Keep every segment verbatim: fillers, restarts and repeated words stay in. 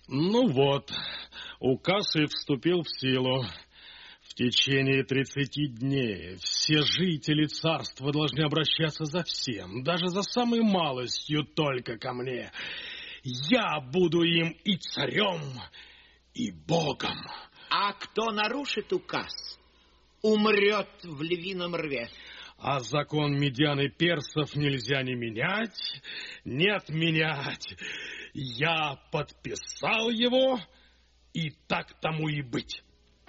Ну вот, указ и вступил в силу. В течение тридцати дней все жители царства должны обращаться за всем, даже за самой малостью только ко мне. Я буду им и царем, и богом. А кто нарушит указ, умрет в львином рве. А закон медян и персов нельзя ни менять, ни отменять. Я подписал его, и так тому и быть.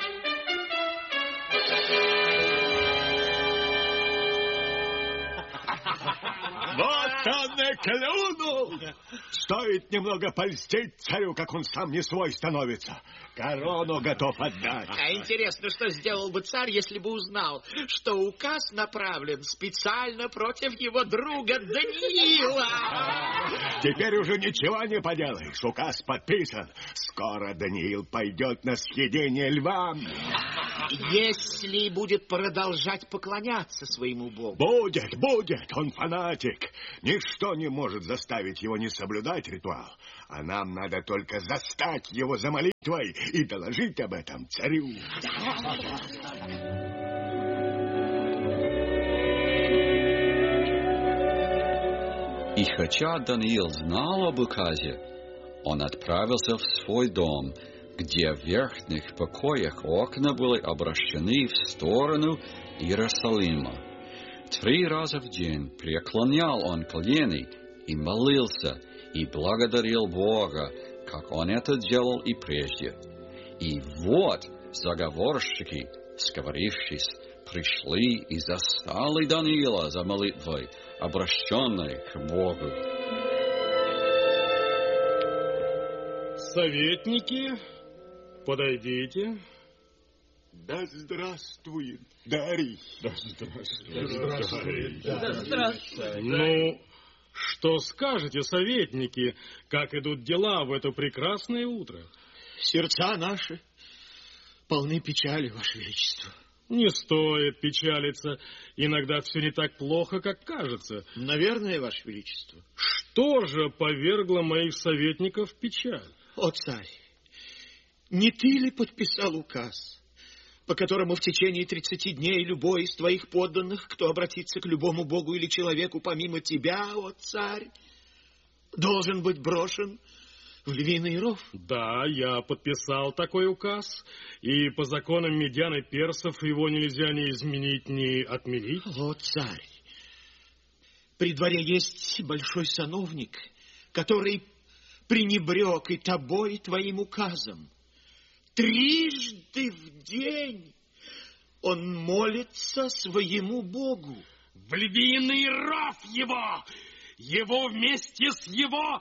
Вот он и клюнул! Стоит немного польстить царю, как он сам не свой становится. Корону готов отдать. А интересно, что сделал бы царь, если бы узнал, что указ направлен специально против его друга Даниила? Теперь уже ничего не поделаешь. Указ подписан. Скоро Даниил пойдет на съедение львам. Если будет продолжать поклоняться своему богу. Будет, будет. Он фанатик. Ничто не может заставить его не соблюдать ритуал. А нам надо только застать его за молитвой и доложить об этом царю. И хотя Даниил знал об указе, он отправился в свой дом, где в верхних покоях окна были обращены в сторону Иерусалима. Три раза в день преклонял он колени и молился, и благодарил Бога, как он это делал и прежде. И вот заговорщики, сговорившись, пришли и застали Даниила за молитвой, обращенной к Богу. Советники, подойдите. Да здравствует Дарий. Да здравствует. Да здравствует. Да здравствует. Ну, что скажете, советники, как идут дела в это прекрасное утро? Сердца наши полны печали, Ваше Величество. Не стоит печалиться. Иногда все не так плохо, как кажется. Наверное, Ваше Величество. Что же повергло моих советников в печаль? О, царь, не ты ли подписал указ, по которому в течение тридцати дней любой из твоих подданных, кто обратится к любому богу или человеку помимо тебя, о царь, должен быть брошен в львиный ров? Да, я подписал такой указ, и по законам медян и персов его нельзя ни изменить, ни отменить. О, царь, при дворе есть большой сановник, который пренебрег и тобой, и твоим указом. Трижды в день он молится своему Богу. В львиный ров его! Его вместе с его...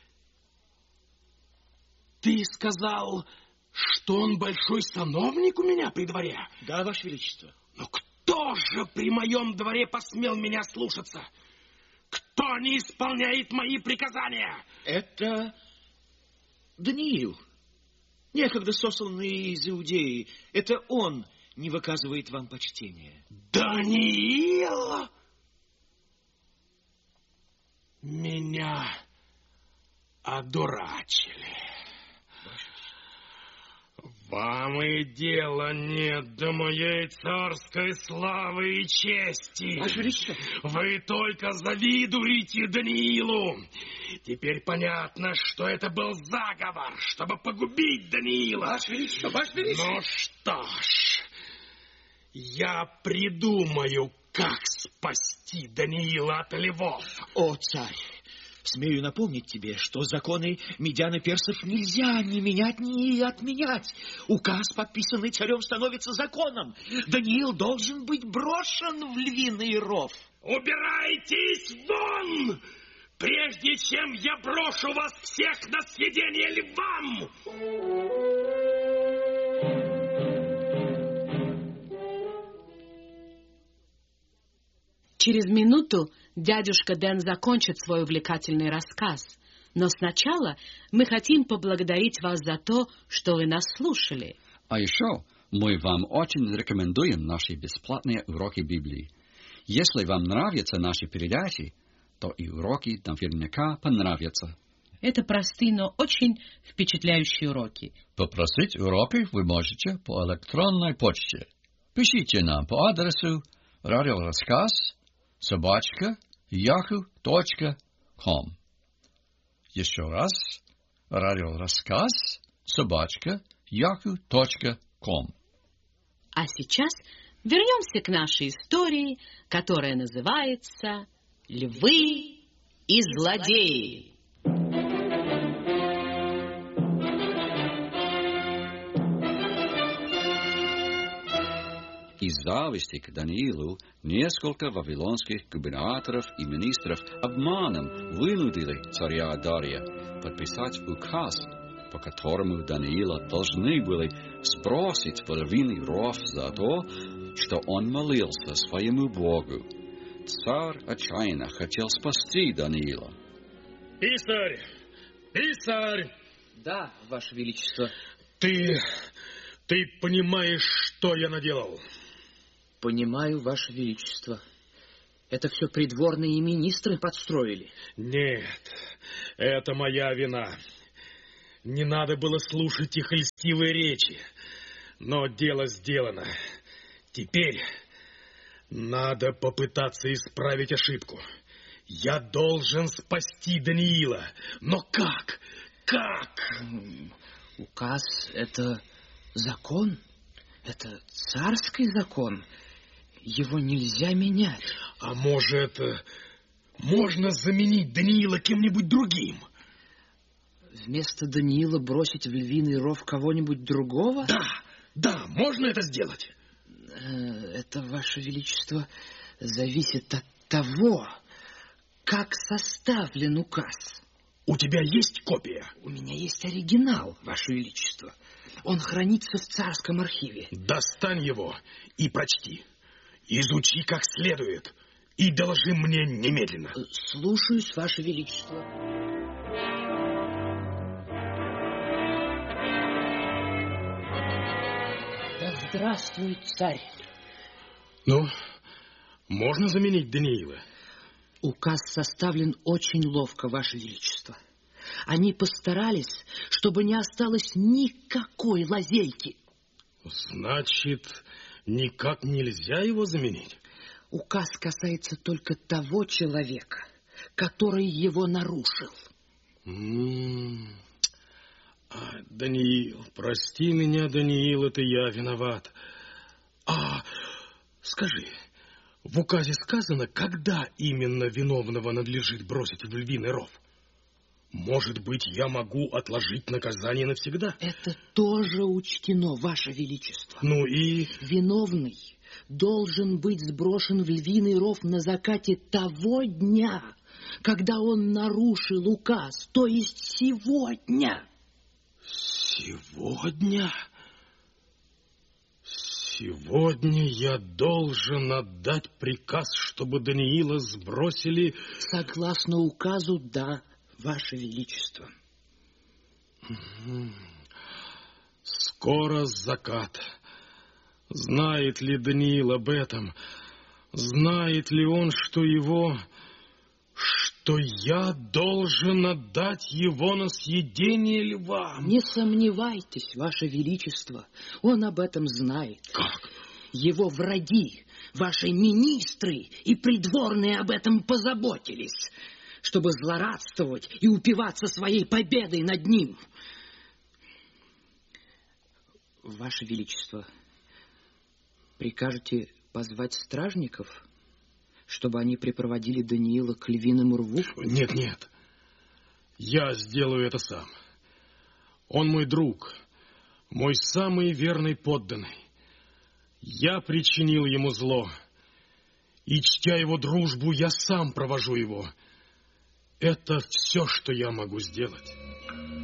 Ты сказал, что он большой сановник у меня при дворе? Да, Ваше Величество. Но кто же при моем дворе посмел меня слушаться? Кто не исполняет мои приказания? Это Даниил, некогда сосланный из Иудеи. Это он не выказывает вам почтения. Даниил? Меня одурачили. Вам и дела нет до моей царской славы и чести. Ваше Величество. Вы только завидуете Даниилу. Теперь понятно, что это был заговор, чтобы погубить Даниила. Ваше Величество, Ваше Величество. Ну что ж, я придумаю, как спасти Даниила от львов. О, царь, смею напомнить тебе, что законы медян и персов нельзя ни менять, ни отменять. Указ, подписанный царем, становится законом. Даниил должен быть брошен в львиный ров. Убирайтесь вон, прежде чем я брошу вас всех на съедение львам! Через минуту дядюшка Дэн закончит свой увлекательный рассказ. Но сначала мы хотим поблагодарить вас за то, что вы нас слушали. А еще мы вам очень рекомендуем наши бесплатные уроки Библии. Если вам нравятся наши передачи, то и уроки наверняка понравятся. Это простые, но очень впечатляющие уроки. Попросить уроки вы можете по электронной почте. Пишите нам по адресу радиорассказ собачка яху точка ком. Еще раз. Радиорассказ собачка яху точка ком. А сейчас вернемся к нашей истории, которая называется «Львы и злодеи». Из зависти к Даниилу несколько вавилонских губернаторов и министров обманом вынудили царя Дария подписать указ, по которому Даниила должны были сбросить в львиный ров за то, что он молился своему Богу. Царь отчаянно хотел спасти Даниила. Писарь! Писарь! Да, Ваше Величество. Ты... ты понимаешь, что я наделал? Понимаю, Ваше Величество. Это все придворные министры подстроили. Нет, это моя вина. Не надо было слушать их льстивые речи. Но дело сделано. Теперь надо попытаться исправить ошибку. Я должен спасти Даниила. Но как? Как? Указ — это закон. Это царский закон. Его нельзя менять. А может, можно заменить Даниила кем-нибудь другим? Вместо Даниила бросить в львиный ров кого-нибудь другого? Да, да, можно это сделать. Это, Ваше Величество, зависит от того, как составлен указ. У тебя есть копия? У меня есть оригинал, Ваше Величество. Он хранится в царском архиве. Достань его и прочти. Изучи как следует и доложи мне немедленно. Слушаюсь, Ваше Величество. Да здравствует царь. Ну, можно заменить Даниила? Указ составлен очень ловко, Ваше Величество. Они постарались, чтобы не осталось никакой лазейки. Значит, никак нельзя его заменить? Указ касается только того человека, который его нарушил. М-м-м. А, Даниил, прости меня, Даниил, это я виноват. А, скажи, в указе сказано, когда именно виновного надлежит бросить в львиный ров? Может быть, я могу отложить наказание навсегда? Это тоже учтено, Ваше Величество. Ну и... Виновный должен быть сброшен в львиный ров на закате того дня, когда он нарушил указ, то есть сегодня. Сегодня? Сегодня я должен отдать приказ, чтобы Даниила сбросили... Согласно указу, да, Ваше Величество. Скоро закат. Знает ли Даниил об этом? Знает ли он, что его... что я должен отдать его на съедение львам? Не сомневайтесь, Ваше Величество, он об этом знает. Как? Его враги, ваши министры и придворные об этом позаботились, чтобы злорадствовать и упиваться своей победой над ним. Ваше Величество, прикажете позвать стражников, чтобы они припроводили Даниила к львиному рву? Нет, нет. Я сделаю это сам. Он мой друг, мой самый верный подданный. Я причинил ему зло, и, чтя его дружбу, я сам провожу его. Это все, что я могу сделать.